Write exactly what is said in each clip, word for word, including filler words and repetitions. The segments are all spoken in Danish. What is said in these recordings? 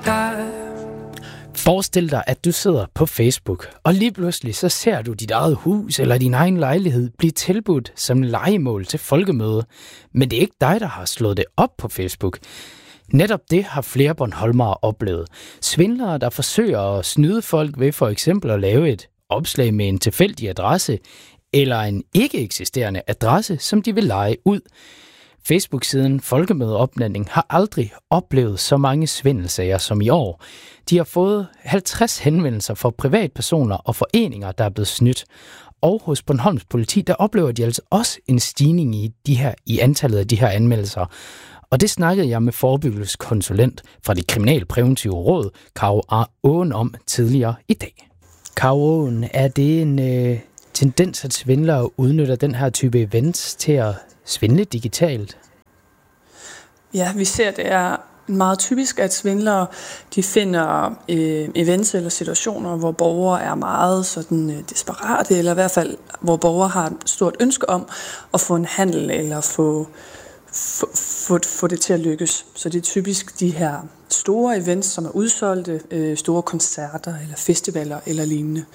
die. Forestil dig, at du sidder på Facebook, og lige pludselig så ser du dit eget hus eller din egen lejlighed blive tilbudt som lejemål til folkemøde. Men det er ikke dig, der har slået det op på Facebook. Netop det har flere bornholmere oplevet. Svindlere, der forsøger at snyde folk ved for eksempel at lave et opslag med en tilfældig adresse, eller en ikke eksisterende adresse, som de vil leje ud. Facebook-siden Folkemødeoplanding har aldrig oplevet så mange svindelsager som i år. De har fået halvtreds henvendelser fra privatpersoner og foreninger, der er blevet snydt. Og hos Bornholms politi, der oplever de altså også en stigning i, de her, i antallet af de her anmeldelser. Og det snakkede jeg med forebyggelseskonsulent fra det kriminalpræventive råd, Karo Aaen, om tidligere i dag. Karo Aaen, er det en øh, tendens, at svindlere udnytter den her type events til at svindle digitalt? Ja, vi ser, det er meget typisk, at svindlere de finder øh, events eller situationer, hvor borgere er meget sådan, øh, desperate, eller i hvert fald, hvor borgere har et stort ønske om at få en handel eller få, få, få, få det til at lykkes. Så det er typisk de her store events, som er udsolgte, øh, store koncerter eller festivaler eller lignende.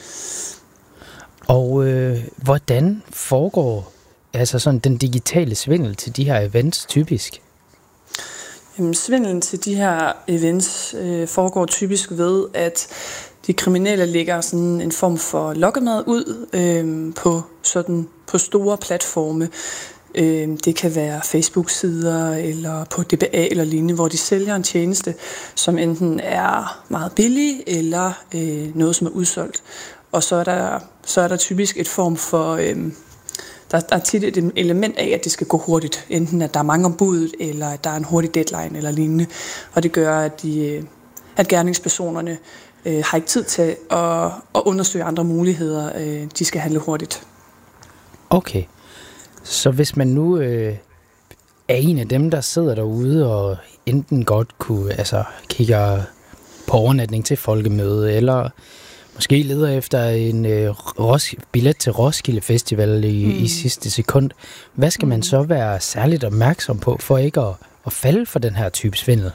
Og øh, hvordan foregår altså sådan den digitale svindel til de her events typisk? Jamen, svindelen til de her events øh, foregår typisk ved, at de kriminelle lægger sådan en form for lokkemad ud øh, på, sådan, på store platforme. Øh, det kan være Facebook-sider eller på D B A eller lignende, hvor de sælger en tjeneste, som enten er meget billig eller øh, noget, som er udsolgt. Og så er der, så er der typisk et form for... Øh, Der, der er tit et element af, at det skal gå hurtigt. Enten at der er mange om budet, eller at der er en hurtig deadline eller lignende. Og det gør, at, de, at gerningspersonerne øh, har ikke tid til at, at undersøge andre muligheder. Øh, de skal handle hurtigt. Okay. Så hvis man nu øh, er en af dem, der sidder derude og enten godt kunne altså, kigge på overnatning til folkemøde, eller måske leder efter en øh, ros- billet til Roskilde Festival i, mm. i sidste sekund. Hvad skal man så være særligt opmærksom på, for ikke at, at falde for den her type svindel?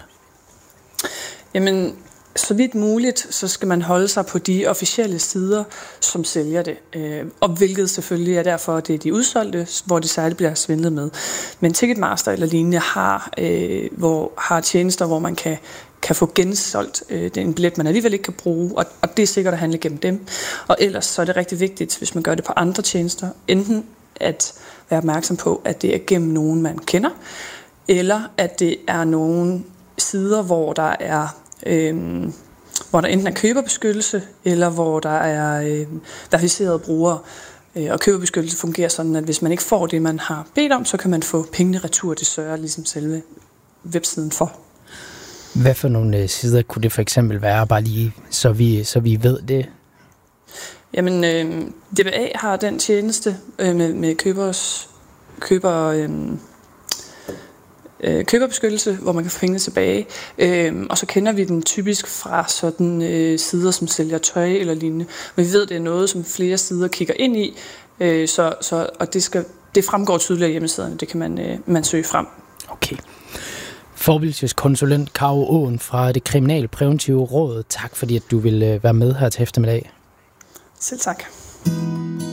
Jamen, så vidt muligt, så skal man holde sig på de officielle sider, som sælger det. Øh, og hvilket selvfølgelig er derfor, det er de udsolgte, hvor det særligt bliver svindlet med. Men Ticketmaster eller lignende har, øh, hvor, har tjenester, hvor man kan kan få gensolgt øh, det er en billet, man alligevel ikke kan bruge, og, og det er sikkert at handle gennem dem. Og ellers så er det rigtig vigtigt, hvis man gør det på andre tjenester, enten at være opmærksom på, at det er gennem nogen, man kender, eller at det er nogle sider, hvor der er øh, hvor der enten er køberbeskyttelse, eller hvor der er øh, verificerede brugere. Og køberbeskyttelse fungerer sådan, at hvis man ikke får det, man har bedt om, så kan man få pengene retur. Det sørger ligesom selve websiden for. Hvad for nogle sider kunne det for eksempel være, bare lige så vi, så vi ved det? Jamen, øh, D B A har den tjeneste øh, med, med købers, køber, øh, øh, køberbeskyttelse, hvor man kan få pengene tilbage. Øh, og så kender vi den typisk fra sådan øh, sider, som sælger tøj eller lignende. Men vi ved, det er noget, som flere sider kigger ind i, øh, så, så, og det, skal, det fremgår tydeligt af hjemmesiderne. Det kan man, øh, man søge frem. Okay. Forebyggelseskonsulent Karo Aaen fra det kriminalpræventive råd. Tak fordi at du ville være med her til eftermiddag. Selv tak.